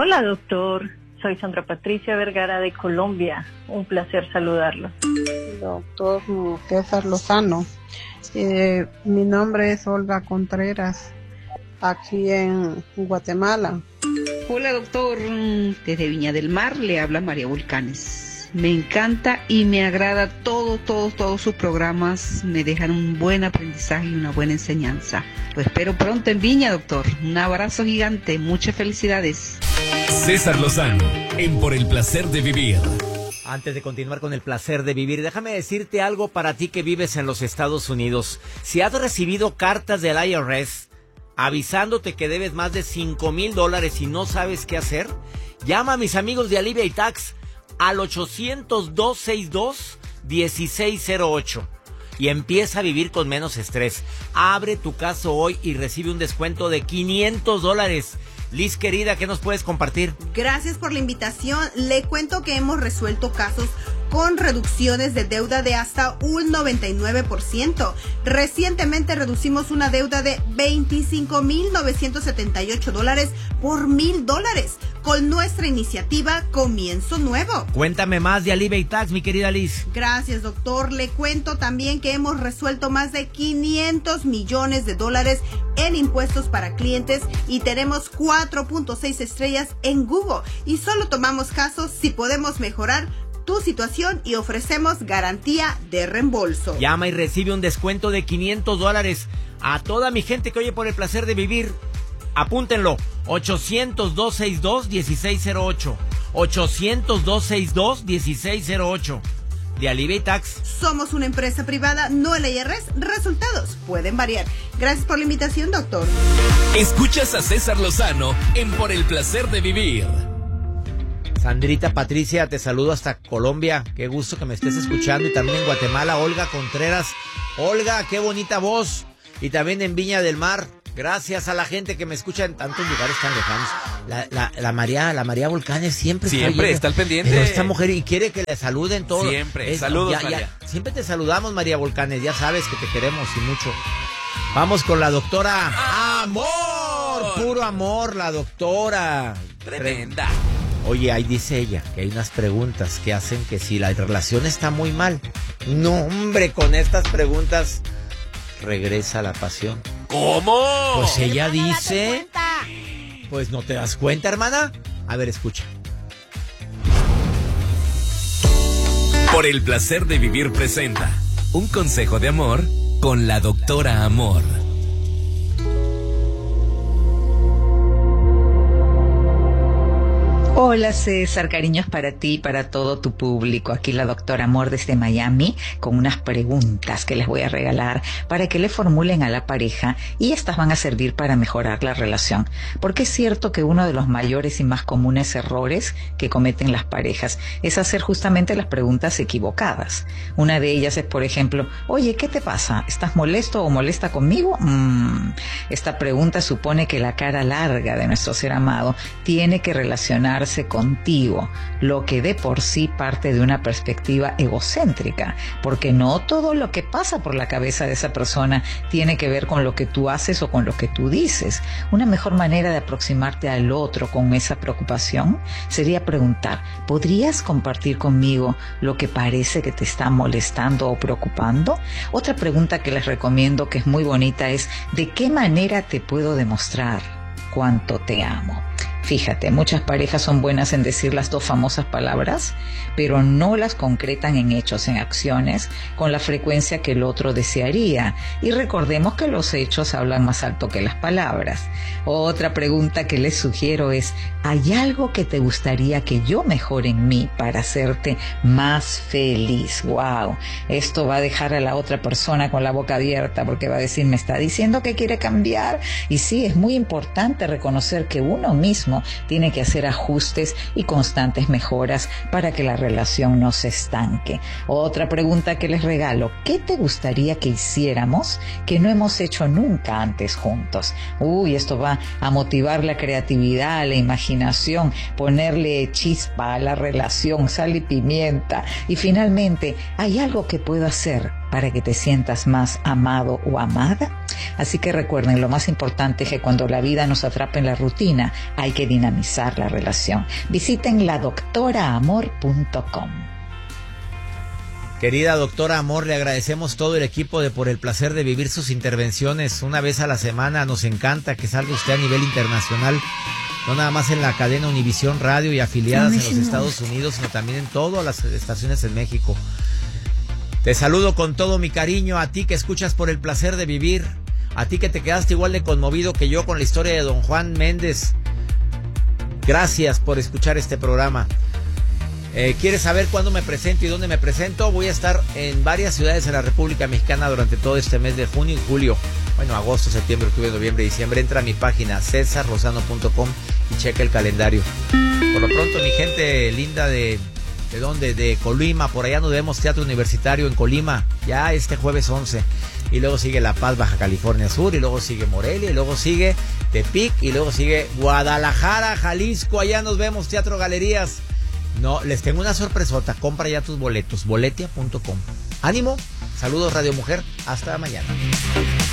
Hola, doctor. Soy Sandra Patricia Vergara de Colombia. Un placer saludarlo. Doctor César Lozano. Mi nombre es Olga Contreras, aquí en Guatemala. Hola, doctor. Desde Viña del Mar le habla María Volcanes. Me encanta y me agrada todos sus programas. Me dejan un buen aprendizaje y una buena enseñanza. Lo espero pronto en Viña, doctor. Un abrazo gigante. Muchas felicidades. César Lozano, en Por el Placer de Vivir. Antes de continuar con el placer de vivir, déjame decirte algo para ti que vives en los Estados Unidos. Si has recibido cartas del IRS avisándote que debes más de $5,000 y no sabes qué hacer, llama a mis amigos de Alivia y Tax al 800-262-1608 y empieza a vivir con menos estrés. Abre tu caso hoy y recibe un descuento de $500. Liz, querida, ¿qué nos puedes compartir? Gracias por la invitación. Le cuento que hemos resuelto casos con reducciones de deuda de hasta un 99%. Recientemente reducimos una deuda de $25,978 por $1,000 con nuestra iniciativa Comienzo Nuevo. Cuéntame más de Alivia y Tax, mi querida Liz. Gracias, doctor. Le cuento también que hemos resuelto más de $500 millones en impuestos para clientes y tenemos 4.6 estrellas en Google. Y solo tomamos casos si podemos mejorar tu situación y ofrecemos garantía de reembolso. Llama y recibe un descuento de $500. A toda mi gente que oye Por el Placer de Vivir, apúntenlo. 800-262-1608. 800-262-1608. De Alivia y Tax. Somos una empresa privada, no el IRS. Resultados pueden variar. Gracias por la invitación, doctor. Escuchas a César Lozano en Por el Placer de Vivir. Sandrita Patricia, te saludo hasta Colombia. Qué gusto que me estés escuchando. Y también en Guatemala, Olga Contreras. Olga, qué bonita voz. Y también en Viña del Mar. Gracias a la gente que me escucha en tantos lugares tan lejanos. La María Volcanes siempre está al pendiente. Pero esta mujer y quiere que le saluden todos. Siempre. Saludos, María. Siempre te saludamos, María Volcanes. Ya sabes que te queremos y mucho. Vamos con la doctora Amor. Puro amor, la doctora. Tremenda. Oye, ahí dice ella que hay unas preguntas que hacen que si la relación está muy mal. No, hombre, con estas preguntas regresa la pasión. ¿Cómo? Pues ella dice... Pues no te das cuenta, hermana. A ver, escucha. Por el Placer de Vivir presenta un consejo de amor con la doctora Amor. Hola César, cariños para ti y para todo tu público. Aquí la doctora Amor desde Miami con unas preguntas que les voy a regalar para que le formulen a la pareja y estas van a servir para mejorar la relación. Porque es cierto que uno de los mayores y más comunes errores que cometen las parejas es hacer justamente las preguntas equivocadas. Una de ellas es, por ejemplo, oye, ¿qué te pasa? ¿Estás molesto o molesta conmigo? Esta pregunta supone que la cara larga de nuestro ser amado tiene que relacionarse contigo, lo que de por sí parte de una perspectiva egocéntrica, porque no todo lo que pasa por la cabeza de esa persona tiene que ver con lo que tú haces o con lo que tú dices. Una mejor manera de aproximarte al otro con esa preocupación sería preguntar, ¿podrías compartir conmigo lo que parece que te está molestando o preocupando? Otra pregunta que les recomiendo, que es muy bonita, es ¿de qué manera te puedo demostrar cuánto te amo? Fíjate, muchas parejas son buenas en decir las dos famosas palabras, pero no las concretan en hechos, en acciones, con la frecuencia que el otro desearía. Y recordemos que los hechos hablan más alto que las palabras. Otra pregunta que les sugiero es, ¿hay algo que te gustaría que yo mejore en mí para hacerte más feliz? ¡Wow! Esto va a dejar a la otra persona con la boca abierta porque va a decir, me está diciendo que quiere cambiar. Y sí, es muy importante reconocer que uno mismo tiene que hacer ajustes y constantes mejoras para que la relación no se estanque. Otra pregunta que les regalo, ¿qué te gustaría que hiciéramos que no hemos hecho nunca antes juntos? Esto va a motivar la creatividad, la imaginación, ponerle chispa a la relación, sal y pimienta. Y finalmente, ¿hay algo que puedo hacer para que te sientas más amado o amada? Así que recuerden, lo más importante es que cuando la vida nos atrapa en la rutina, hay que dinamizar la relación. Visiten ladoctoraamor.com. Querida doctora Amor, le agradecemos todo el equipo de Por el Placer de Vivir sus intervenciones una vez a la semana. Nos encanta que salga usted a nivel internacional, no nada más en la cadena Univisión Radio y afiliadas en los Estados Unidos, sino también en todas las estaciones en México. Te saludo con todo mi cariño a ti que escuchas Por el Placer de Vivir, a ti que te quedaste igual de conmovido que yo con la historia de don Juan Méndez. Gracias por escuchar este programa. ¿Quieres saber cuándo me presento y dónde me presento? Voy a estar en varias ciudades de la República Mexicana durante todo este mes de junio y julio. Bueno, agosto, septiembre, octubre, noviembre, diciembre. Entra a mi página cesarlozano.com y checa el calendario. Por lo pronto, mi gente linda ¿de dónde? De Colima. Por allá nos vemos, Teatro Universitario en Colima, ya este jueves 11. Y luego sigue La Paz, Baja California Sur. Y luego sigue Morelia. Y luego sigue Tepic. Y luego sigue Guadalajara, Jalisco. Allá nos vemos, Teatro Galerías. No, les tengo una sorpresota. Compra ya tus boletos, boletia.com. Ánimo, saludos Radio Mujer, hasta mañana.